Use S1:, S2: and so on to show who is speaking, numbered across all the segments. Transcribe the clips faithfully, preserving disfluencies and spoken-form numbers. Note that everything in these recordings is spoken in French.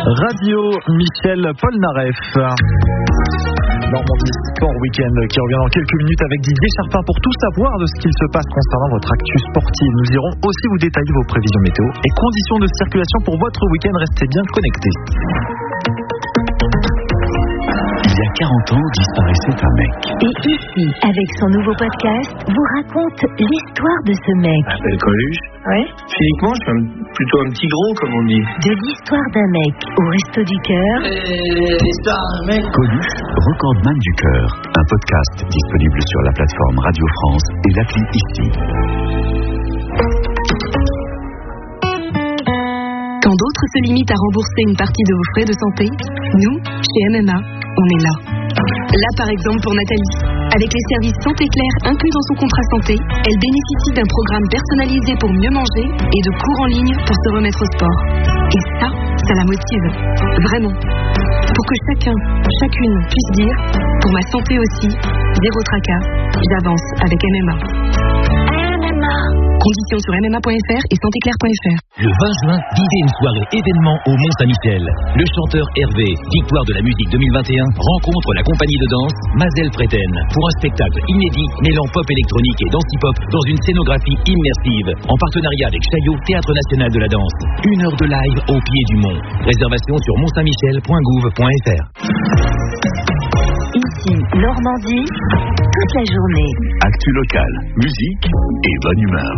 S1: Radio Michel Polnareff. Normandie Sport Week-end qui revient dans quelques minutes avec Didier Charpin pour tout savoir de ce qu'il se passe concernant votre actu sportive. Nous irons aussi vous détailler vos prévisions météo et conditions de circulation pour votre week-end. Restez bien connectés.
S2: Il y a quarante ans, disparaissait un mec.
S3: Et ici, avec son nouveau podcast, vous raconte l'histoire de ce mec.
S4: Je m'appelle Coluche.
S3: Ouais.
S4: Physiquement, je suis un, plutôt un petit gros, comme on dit.
S3: De l'histoire d'un mec au Resto du Cœur.
S4: Euh, l'histoire d'un mec.
S2: Coluche, recordman du cœur. Un podcast disponible sur la plateforme Radio France et l'appli Ici.
S5: Quand d'autres se limitent à rembourser une partie de vos frais de santé, nous, chez M M A, on est là. Là, par exemple, pour Nathalie. Avec les services Santé Claire inclus dans son contrat santé, elle bénéficie d'un programme personnalisé pour mieux manger et de cours en ligne pour se remettre au sport. Et ça, ça la motive. Vraiment. Pour que chacun, chacune puisse dire, pour ma santé aussi, zéro tracas, j'avance avec M M A. Conditions sur m m a point f r et santé claire point f r.
S6: Le vingt juin, vivez une soirée événement au Mont-Saint-Michel. Le chanteur Hervé, victoire de la musique deux mille vingt et un, rencontre la compagnie de danse Mazel Freten pour un spectacle inédit mêlant pop électronique et danse-hip-hop dans une scénographie immersive en partenariat avec Chaillot, Théâtre National de la Danse. Une heure de live au pied du mont. Réservation sur mont saint michel point gouv point f r.
S3: Ici, Normandie, toute la journée.
S2: Actu locale, musique et bonne humeur.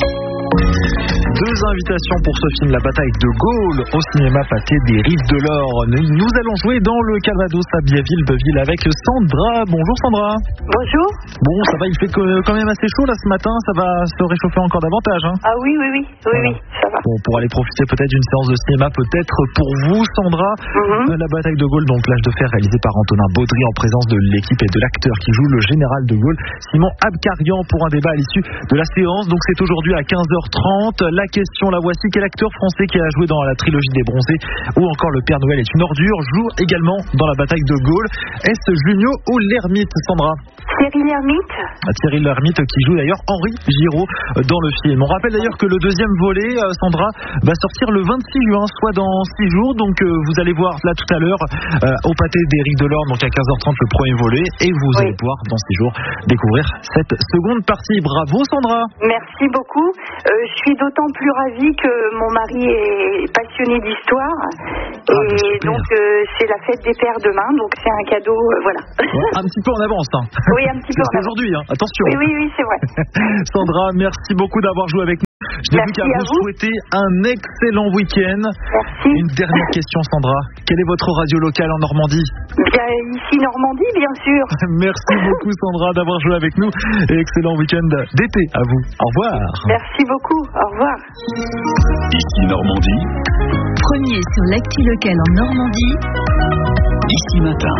S1: Deux invitations pour ce film, La bataille de Gaulle, au cinéma Pâté des Rives de l'Or. Nous allons jouer dans le Calvados à Biéville-Beuville avec Sandra. Bonjour Sandra.
S7: Bonjour.
S1: Bon, ça va, il fait quand même assez chaud là ce matin, ça va se réchauffer encore davantage. Hein.
S7: Ah oui, oui, oui, oui,
S1: voilà.
S7: oui, ça va.
S1: Bon, pour aller profiter peut-être d'une séance de cinéma, peut-être pour vous Sandra. Mm-hmm. La bataille de Gaulle, donc l'âge de fer réalisé par Antonin Baudry en présence de l'équipe et de l'acteur qui joue le général de Gaulle, Simon Abkarian, pour un débat à l'issue de la séance. Donc c'est aujourd'hui à quinze heures trente. La question, la voici. Quel acteur français qui a joué dans la trilogie des Bronzés ou encore Le Père Noël est une ordure joue également dans la bataille de Gaulle? Est-ce Junio ou l'ermite, Sandra?
S7: Thierry Lhermitte.
S1: Thierry Lhermitte qui joue d'ailleurs Henri Giraud dans le film. On rappelle d'ailleurs que le deuxième volet, Sandra, va sortir le vingt-six juin, soit dans six jours. Donc vous allez voir là tout à l'heure euh, au Pâté des Rives de l'Or, donc à quinze heures trente le premier volet, et vous oui. allez pouvoir dans six jours découvrir cette seconde partie. Bravo Sandra.
S7: Merci beaucoup. Euh, je suis d'autant plus ravie que mon mari est passionné d'histoire ah, et donc euh, c'est la fête des pères demain, donc c'est un cadeau, euh, voilà.
S1: Ouais, un petit peu en avance. Hein.
S7: Oui, un petit peu en avance.
S1: Aujourd'hui, hein. Attention.
S7: Oui, oui, oui, c'est vrai.
S1: Sandra, merci beaucoup d'avoir joué avec nous. Je n'ai plus qu'à vous, vous souhaiter un excellent week-end.
S7: Merci.
S1: Une dernière question, Sandra. Quelle est votre radio locale en Normandie?
S7: Bien, ici Normandie, bien sûr.
S1: Merci beaucoup, Sandra, d'avoir joué avec nous. Et excellent week-end d'été à vous. Au revoir.
S7: Merci beaucoup. Au revoir.
S2: Ici Normandie.
S3: Premier sur l'actu locale en Normandie.
S2: Ici matin.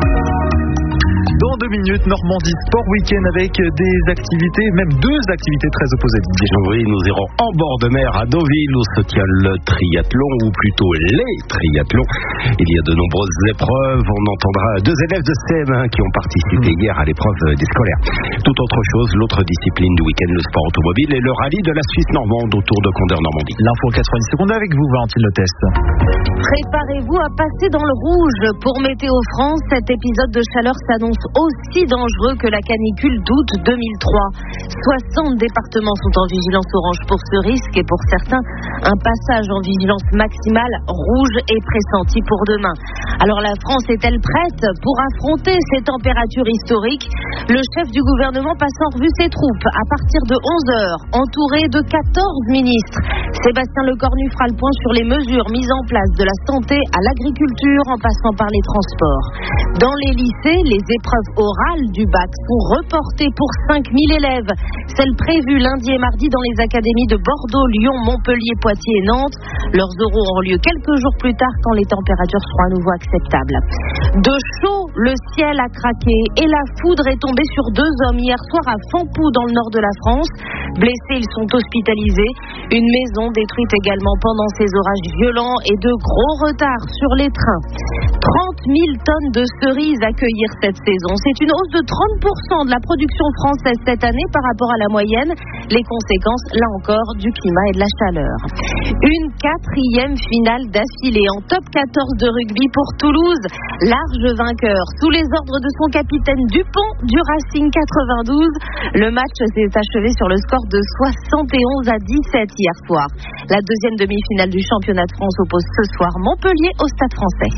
S1: Dans deux minutes, Normandie Sport Week-end avec des activités, même deux activités très opposées.
S8: Oui, nous irons en bord de mer à Deauville où se tient le triathlon, ou plutôt les triathlons. Il y a de nombreuses épreuves. On entendra deux élèves de C M un qui ont participé hier à l'épreuve des scolaires. Tout autre chose, l'autre discipline du week-end, le sport automobile et le rallye de la Suisse normande autour de Condeur-Normandie.
S1: L'info en quatre-vingt-dix secondes avec vous, Valentine Le Test.
S9: Préparez-vous à passer dans le rouge. Pour Météo France, cet épisode de chaleur s'annonce aussi dangereux que la canicule d'août deux mille trois. soixante départements sont en vigilance orange pour ce risque et pour certains, un passage en vigilance maximale rouge est pressenti pour demain. Alors la France est-elle prête pour affronter ces températures historiques? Le chef du gouvernement passe en revue ses troupes à partir de onze heures, entouré de quatorze ministres. Sébastien Lecornu fera le point sur les mesures mises en place de la santé à l'agriculture en passant par les transports. Dans les lycées, les épreuves orales du bac sont reportées pour cinq mille élèves. Celles prévues lundi et mardi dans les académies de Bordeaux, Lyon, Montpellier, Poitiers et Nantes. Leurs oraux auront lieu quelques jours plus tard quand les températures seront à nouveau acceptables. De chaud, le ciel a craqué et la foudre est tombée sur deux hommes hier soir à Fampou dans le nord de la France. Blessés, ils sont hospitalisés. Une maison détruite également pendant ces orages violents et de gros retards sur les trains. trente mille tonnes de cerises à cueillir cette saison. C'est une hausse de trente pour cent de la production française cette année par rapport à la moyenne. Les conséquences, là encore, du climat et de la chaleur. Une quatrième finale d'affilée en top quatorze de rugby pour Toulouse. Large vainqueur sous les ordres de son capitaine Dupont du Racing quatre-vingt-douze. Le match s'est achevé sur le score de soixante et onze à dix-sept hier soir. La deuxième demi-finale du championnat de France oppose ce soir Montpellier au Stade Français.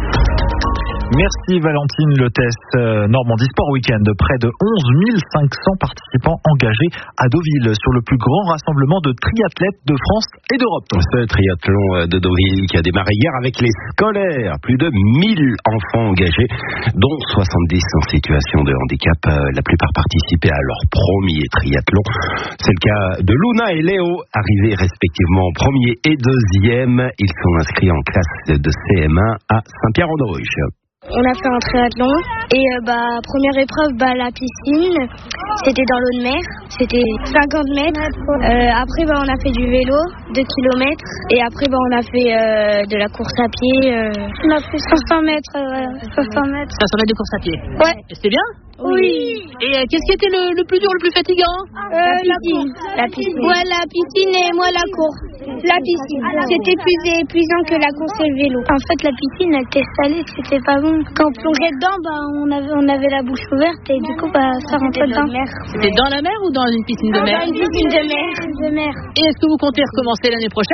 S1: Merci Valentine Leutès. Euh, Normandie Sport Week-end, près de onze mille cinq cents participants engagés à Deauville sur le plus grand rassemblement de triathlètes de France et d'Europe.
S8: Ce triathlon de Deauville qui a démarré hier avec les scolaires. Plus de mille enfants engagés, dont soixante-dix en situation de handicap. La plupart participaient à leur premier triathlon. C'est le cas de Luna et Léo, arrivés respectivement premier et deuxième. Ils sont inscrits en classe de C M un à Saint-Pierre-en-Auge.
S10: On a fait un triathlon et euh, bah, première épreuve, bah, la piscine, c'était dans l'eau de mer, c'était cinquante mètres. Euh, après, bah, on a fait du vélo, deux kilomètres. Et après, bah, on a fait euh, de la course à pied. Euh... On a fait cinq cents mètres. Euh, cinq cents mètres.
S11: cinq cents mètres de course à pied.
S10: Ouais.
S11: Et c'était bien ?
S10: Oui.
S11: Et euh, qu'est-ce qui était le, le plus dur, le plus fatigant ?
S10: euh, La piscine. La piscine. Ouais, la piscine et moi la course. La piscine. C'était plus épuisant que la course et le vélo. En fait, la piscine, elle était salée, c'était pas bon. Quand on plongeait dedans, bah, on avait, on avait la bouche ouverte et du coup, bah, ça rentrait dedans.
S11: C'était dans la mer ou dans une piscine de mer ?
S10: Dans une piscine de mer. De mer.
S11: Et est-ce que vous comptez recommencer l'année prochaine ?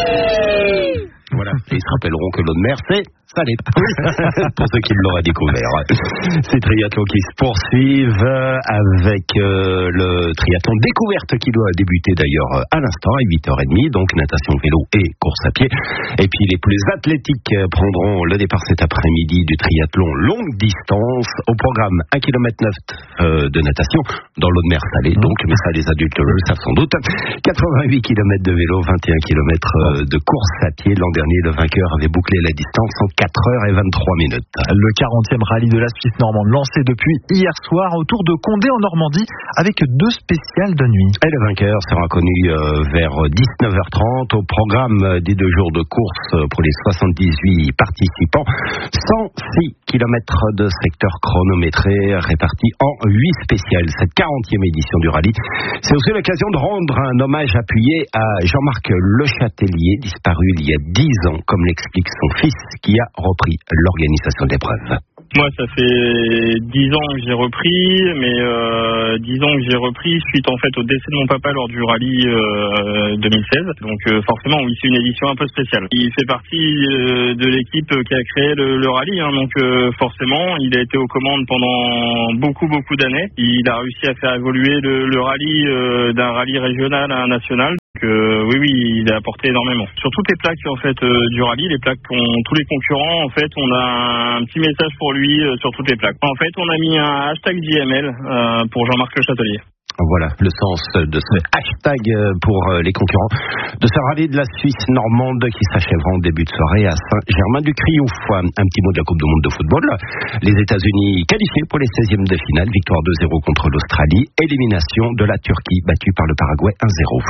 S10: Oui.
S8: Voilà, et ils se rappelleront que l'eau de mer, c'est salé. Pour ceux qui l'auraient découvert. Ces triathlons qui se poursuivent avec euh, le triathlon découverte qui doit débuter d'ailleurs à l'instant à huit heures trente, donc natation, vélo et course à pied. Et puis les plus athlétiques prendront le départ cet après-midi du triathlon longue distance. Au programme un virgule neuf kilomètres de natation dans l'eau de mer salée, donc, mais ça les adultes le savent sans doute. quatre-vingt-huit kilomètres de vélo, vingt et un kilomètres de course à pied. L'an dernier, le vainqueur avait bouclé la distance en quatre heures vingt-trois minutes.
S1: Le quarantième rallye de la Suisse normande lancé depuis hier soir autour de Condé en Normandie avec deux spéciales de nuit.
S8: Et le vainqueur sera connu euh, vers dix-neuf heures trente au programme des deux jours de course pour les soixante-dix-huit participants. cent six kilomètres de secteur chronométré répartis en huit spéciales. Cette quarantième édition du rallye, c'est aussi l'occasion de rendre un hommage appuyé à Jean-Marc Le Châtelier, disparu il y a dix ans, comme l'explique son fils, qui a repris l'organisation de l'épreuve.
S12: Moi, ça fait dix ans que j'ai repris, mais euh, dix ans que j'ai repris suite en fait au décès de mon papa lors du rallye euh, deux mille seize. Donc euh, forcément, oui, c'est une édition un peu spéciale. Il fait partie euh, de l'équipe qui a créé le, le rallye, hein, donc euh, forcément, il a été aux commandes pendant beaucoup beaucoup d'années. Il a réussi à faire évoluer le, le rallye euh, d'un rallye régional à un national. Donc, euh, oui, oui, il a apporté énormément. Sur toutes les plaques en fait euh, du rallye, les plaques qu'ont tous les concurrents, en fait, on a un petit message pour lui euh, sur toutes les plaques. En fait, on a mis un hashtag J M L euh, pour Jean-Marc Le Châtelier.
S8: Voilà le sens de ce hashtag pour les concurrents de ce rallye de la Suisse normande qui s'achèvera en début de soirée à Saint-Germain-du-Crioux. Un petit mot de la Coupe du Monde de football. Les États-Unis qualifiés pour les seizièmes de finale. Victoire deux zéro contre l'Australie. Élimination de la Turquie battue par le Paraguay un zéro.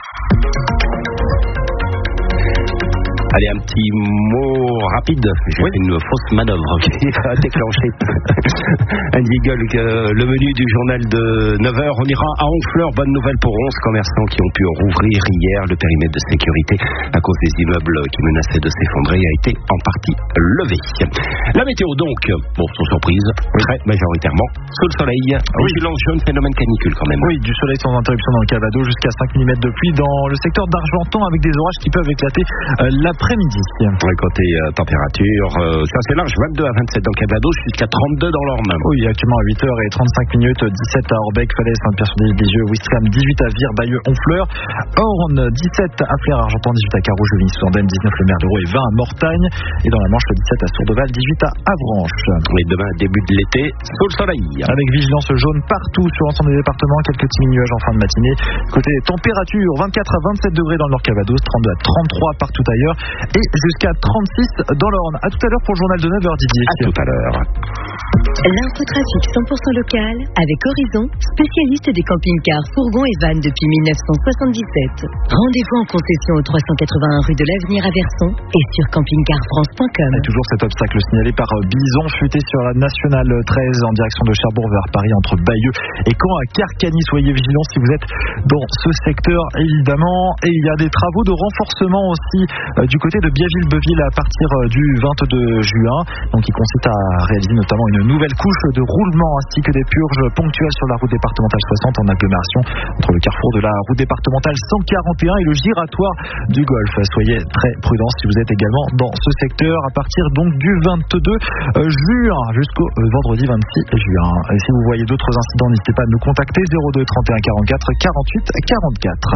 S8: Allez, un petit mot rapide. J'ai oui. fait une fausse manœuvre qui va déclencher un jiggle. Le menu du journal de neuf heures. On ira à Honfleur. Bonne nouvelle pour onze commerçants qui ont pu rouvrir hier. Le périmètre de sécurité à cause des immeubles qui menaçaient de s'effondrer a été en partie levé. La météo donc, bon, sans surprise, très majoritairement sous le soleil. Vigilance jaune, phénomène canicule quand même.
S1: Oui, du soleil sans interruption dans le Calvados, jusqu'à cinq millimètres de pluie dans le secteur d'Argentan avec des orages qui peuvent éclater euh, l'après-midi.
S8: Côté euh, température, euh, c'est assez large, vingt-deux à vingt-sept dans le Calvados, jusqu'à trente-deux dans l'Orne.
S1: Oui, actuellement à huit heures trente-cinq minutes, dix-sept à Orbec, Falaise, Saint-Pierre-sur-Lisieux, Ouistreham, dix-huit à Vire, Bayeux, Honfleur, Orne, dix-sept à Flers, Argentan, dix-huit à Carouge, Ligny-sous-Andenne, dix-neuf le Merdereau et vingt à Mortagne. Et dans la Manche, le dix-sept à Sourdeval, dix-huit à Avranches.
S8: Et demain, début de l'été, sous le soleil.
S1: Avec vigilance jaune partout sur l'ensemble des départements, quelques petits nuages en fin de matinée. Côté température, vingt-quatre à vingt-sept degrés dans le Nord Calvados, trente-deux à trente-trois partout ailleurs et jusqu'à trente-six dans l'Orne. À tout à l'heure pour le journal de neuf heures, Didier.
S8: À tout à l'heure.
S3: L'infotrafic cent pour cent local avec Horizon, spécialiste des camping-cars, fourgons et vannes depuis mille neuf cent soixante-dix-sept. Rendez-vous en concession au trois cent quatre-vingt-un rue de l'Avenir à Verson et sur camping car france point com.
S1: Et toujours cet obstacle signalé par Bison chuté sur la nationale treize en direction de Cherbourg vers Paris entre Bayeux et Caen à Carcagny. Soyez vigilants si vous êtes dans ce secteur évidemment. Et il y a des travaux de renforcement aussi euh, du côté de Biaville-Beuville à partir euh, du vingt-deux juin. Donc il consiste à réaliser notamment une nouvelle couche de roulement ainsi que des purges ponctuelles sur la route départementale soixante en agglomération entre le carrefour de la route départementale cent quarante et un et le giratoire du Golfe. Soyez très prudents si vous êtes également dans ce secteur à partir donc du vingt-deux juin jusqu'au vendredi vingt-six juin. Et si vous voyez d'autres incidents, n'hésitez pas à nous contacter zéro deux trente et un quarante-quatre quarante-huit quarante-quatre.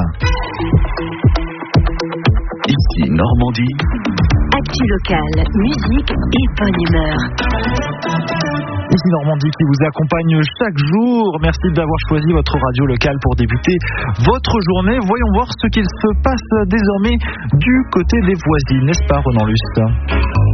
S2: Ici Normandie.
S3: Actu locale, musique et bonne humeur.
S1: Ici Normandie qui vous accompagne chaque jour. Merci d'avoir choisi votre radio locale pour débuter votre journée. Voyons voir ce qu'il se passe désormais du côté des voisines, n'est-ce pas Ronan Luce ?